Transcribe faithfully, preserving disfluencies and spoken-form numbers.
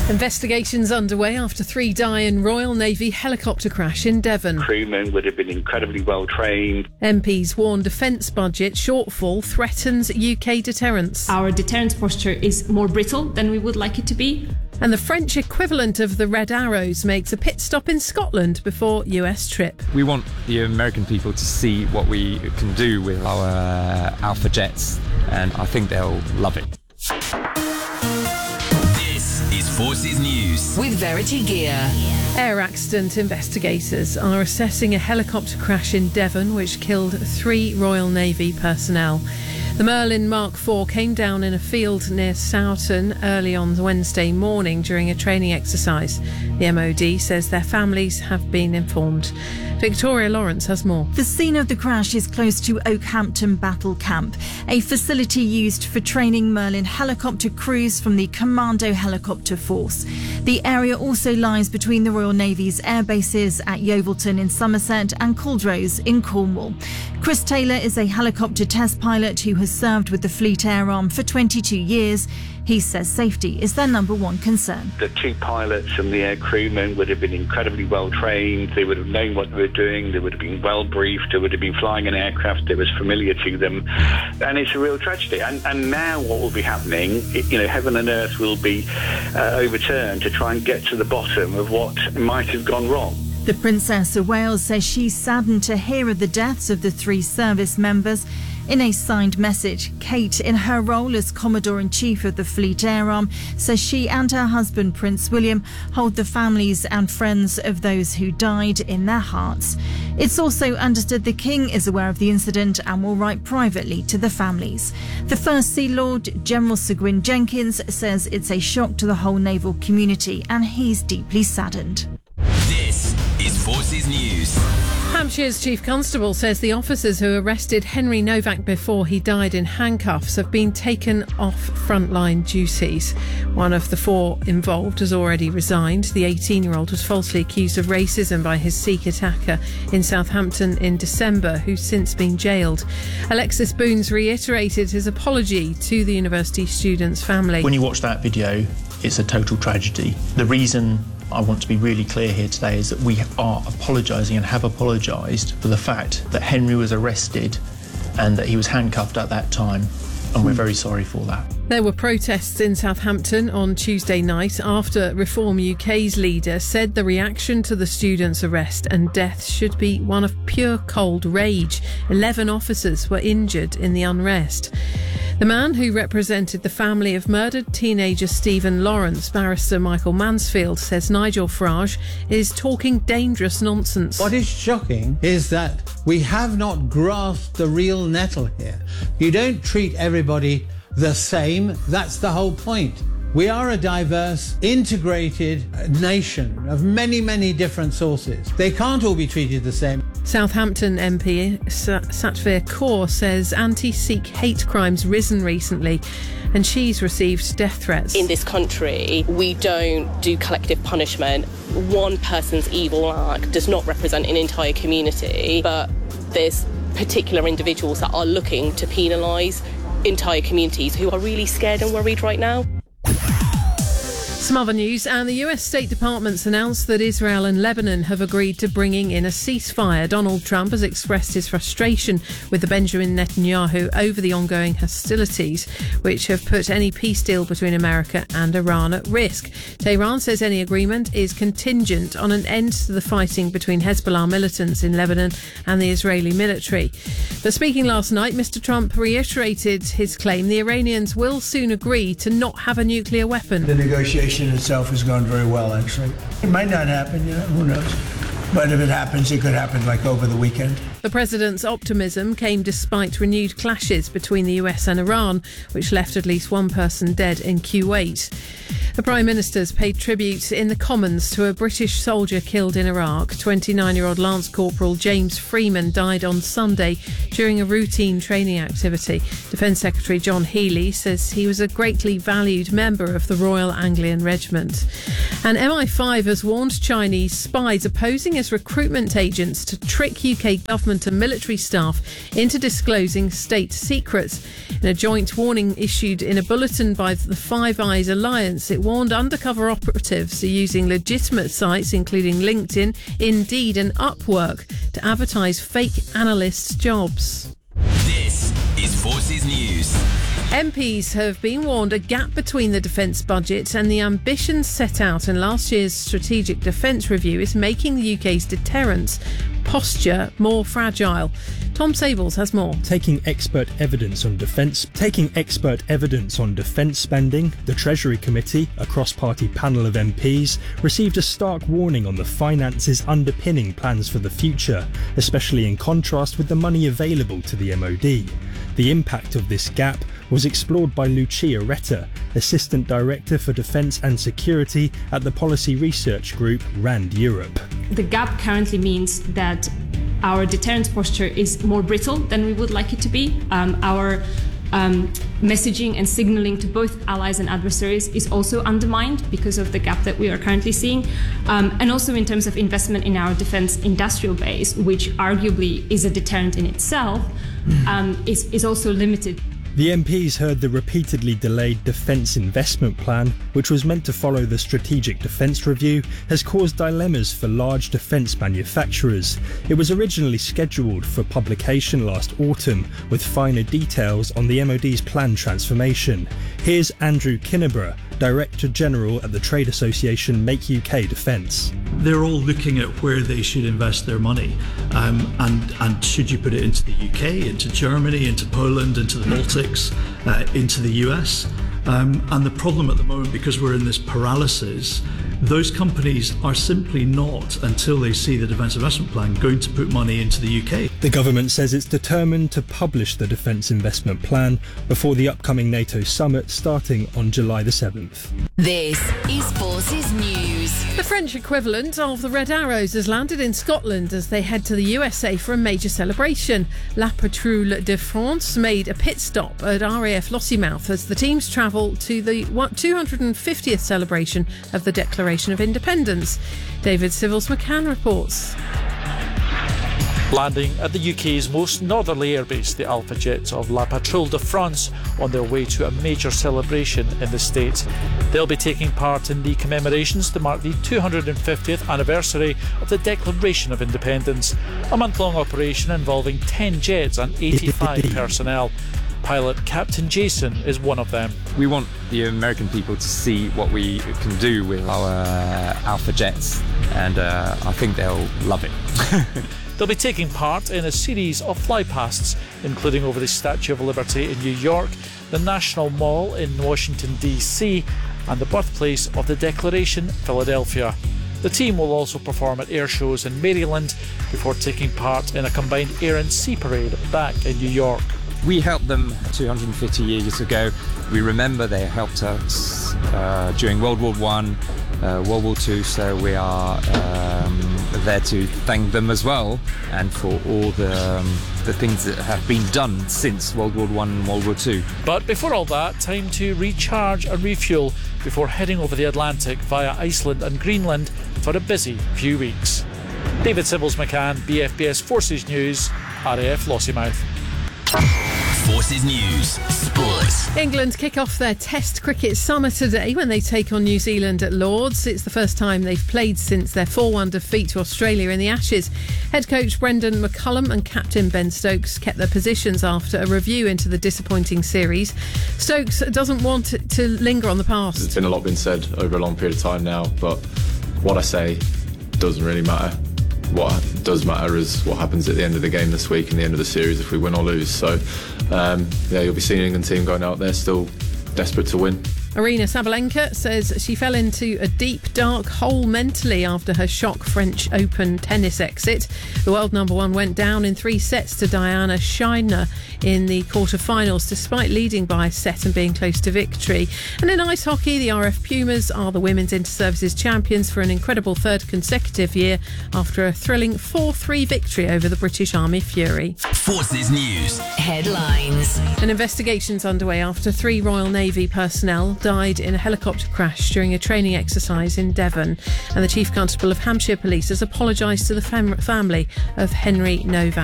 Investigations underway after three die in Royal Navy helicopter crash in Devon. Crewmen would have been incredibly well trained. M Ps warn defence budget shortfall threatens U K deterrence. Our deterrence posture is more brittle than we would like it to be. And the French equivalent of the Red Arrows makes a pit stop in Scotland before U S trip. We want the American people to see what we can do with our uh, Alpha jets, and I think they'll love it. Forces News with Verity Gear. Air accident investigators are assessing a helicopter crash in Devon which killed three Royal Navy personnel. The Merlin Mark four came down in a field near Soughton early on Wednesday morning during a training exercise. The M O D says their families have been informed. Victoria Lawrence has more. The scene of the crash is close to Oakhampton Battle Camp, a facility used for training Merlin helicopter crews from the Commando Helicopter Force. The area also lies between the Royal Navy's air bases at Yeovilton in Somerset and Culdrose in Cornwall. Chris Taylor is a helicopter test pilot who has served with the Fleet Air Arm for twenty-two years. He says safety is their number one concern. The two pilots and the air crewmen would have been incredibly well trained. They would have known what they were doing. They would have been well briefed. They would have been flying an aircraft that was familiar to them. And it's a real tragedy. And, and now what will be happening, you know, heaven and earth will be uh, overturned to try and get to the bottom of what might have gone wrong. The Princess of Wales says she's saddened to hear of the deaths of the three service members. In a signed message, Kate, in her role as Commodore-in-Chief of the Fleet Air Arm, says she and her husband, Prince William, hold the families and friends of those who died in their hearts. It's also understood the King is aware of the incident and will write privately to the families. The First Sea Lord, General Sir Gwyn Jenkins, says it's a shock to the whole naval community and he's deeply saddened. This is Forces News. Hampshire's Chief Constable says the officers who arrested Henry Novak before he died in handcuffs have been taken off frontline duties. One of the four involved has already resigned. The eighteen-year-old was falsely accused of racism by his Sikh attacker in Southampton in December, who's since been jailed. Alexis Boones reiterated his apology to the university student's family. When you watch that video, it's a total tragedy. The reason I want to be really clear here today is that we are apologising and have apologised for the fact that Henry was arrested and that he was handcuffed at that time, and we're very sorry for that. There were protests in Southampton on Tuesday night after Reform U K's leader said the reaction to the student's arrest and death should be one of pure cold rage. Eleven officers were injured in the unrest. The man who represented the family of murdered teenager Stephen Lawrence, barrister Michael Mansfield, says Nigel Farage is talking dangerous nonsense. What is shocking is that we have not grasped the real nettle here. You don't treat everybody the same. That's the whole point. We are a diverse, integrated nation of many, many different sources. They can't all be treated the same. Southampton M P Sa- Satvir Kaur says anti-Sikh hate crimes risen recently and she's received death threats. In this country, we don't do collective punishment. One person's evil act does not represent an entire community, but there's particular individuals that are looking to penalise entire communities who are really scared and worried right now. Some other news, and the U S State Department's announced that Israel and Lebanon have agreed to bringing in a ceasefire. Donald Trump has expressed his frustration with the Benjamin Netanyahu over the ongoing hostilities, which have put any peace deal between America and Iran at risk. Tehran says any agreement is contingent on an end to the fighting between Hezbollah militants in Lebanon and the Israeli military. But speaking last night, Mister Trump reiterated his claim the Iranians will soon agree to not have a nuclear weapon. The negotiation itself has gone very well, actually. It might not happen, you know, who knows? But if it happens, it could happen like over the weekend. The president's optimism came despite renewed clashes between the U S and Iran, which left at least one person dead in Kuwait. The Prime Minister's paid tribute in the Commons to a British soldier killed in Iraq. twenty-nine-year-old Lance Corporal James Freeman died on Sunday during a routine training activity. Defence Secretary John Healey says he was a greatly valued member of the Royal Anglian Regiment. And M I five has warned Chinese spies opposing as recruitment agents to trick U K government and military staff into disclosing state secrets. In a joint warning issued in a bulletin by the Five Eyes Alliance, it warned undercover operatives are using legitimate sites including LinkedIn, Indeed and Upwork to advertise fake analysts' jobs. This is Forces News. M Ps have been warned a gap between the defence budget and the ambitions set out in last year's Strategic Defence Review is making the U K's deterrence posture more fragile. Tom Sables has more. Taking expert evidence on defence, taking expert evidence on defence spending, the Treasury Committee, a cross-party panel of M Ps, received a stark warning on the finances underpinning plans for the future, especially in contrast with the money available to the M O D. The impact of this gap was explored by Lucia Retta, Assistant Director for Defence and Security at the policy research group RAND Europe. The gap currently means that our deterrence posture is more brittle than we would like it to be. Um, our um, messaging and signalling to both allies and adversaries is also undermined because of the gap that we are currently seeing. Um, and also in terms of investment in our defence industrial base, which arguably is a deterrent in itself, um, is, is also limited. The M Ps heard the repeatedly delayed Defence Investment Plan, which was meant to follow the Strategic Defence Review, has caused dilemmas for large defence manufacturers. It was originally scheduled for publication last autumn, with finer details on the M O D's planned transformation. Here's Andrew Kinneborough, Director General at the trade association Make U K Defence. They're all looking at where they should invest their money, um, and, and should you put it into the U K, into Germany, into Poland, into the Baltics, uh, into the U S. Um, and the problem at the moment, because we're in this paralysis, those companies are simply not, until they see the Defence Investment Plan, going to put money into the U K. The government says it's determined to publish the Defence Investment Plan before the upcoming NATO summit starting on July the seventh. This is Forces News. The French equivalent of the Red Arrows has landed in Scotland as they head to the U S A for a major celebration. La Patrouille de France made a pit stop at R A F Lossiemouth as the teams travel to the two hundred fiftieth celebration of the Declaration of Independence. David Civils-McCann reports. Landing at the U K's most northerly airbase, the Alpha Jets of La Patrouille de France, on their way to a major celebration in the state. They'll be taking part in the commemorations to mark the two hundred fiftieth anniversary of the Declaration of Independence, a month-long operation involving ten jets and eighty-five personnel. Pilot Captain Jason is one of them. We want the American people to see what we can do with our uh, Alpha Jets, and uh, I think they'll love it. They'll be taking part in a series of flypasts, including over the Statue of Liberty in New York, the National Mall in Washington, D C, and the birthplace of the Declaration, Philadelphia. The team will also perform at air shows in Maryland before taking part in a combined air and sea parade back in New York. We helped them two hundred fifty years ago. We remember they helped us uh, during World War One, uh, World War Two, so we are um, there to thank them as well, and for all the um, the things that have been done since World War One and World War Two. But before all that, time to recharge and refuel before heading over the Atlantic via Iceland and Greenland for a busy few weeks. David Civils-McCann, B F B S Forces News, R A F Lossiemouth. Forces News Sports. England kick off their Test cricket summer today when they take on New Zealand at Lords. It's the first time they've played since their four one defeat to Australia in the Ashes. Head coach Brendan McCullum and captain Ben Stokes kept their positions after a review into the disappointing series. Stokes doesn't want to linger on the past. There's been a lot been said over a long period of time now, but what I say doesn't really matter. What does matter is what happens at the end of the game this week and the end of the series if we win or lose. So, um, yeah, you'll be seeing the England team going out there still desperate to win. Aryna Sabalenka says she fell into a deep, dark hole mentally after her shock French Open tennis exit. The world number one went down in three sets to Diana Scheiner in the quarterfinals, despite leading by a set and being close to victory. And in ice hockey, the R F Pumas are the Women's Inter-Services champions for an incredible third consecutive year after a thrilling four three victory over the British Army Fury. Forces News Headlines. An investigation's underway after three Royal Navy personnel died in a helicopter crash during a training exercise in Devon, and the Chief Constable of Hampshire Police has apologised to the fam- family of Henry Novak.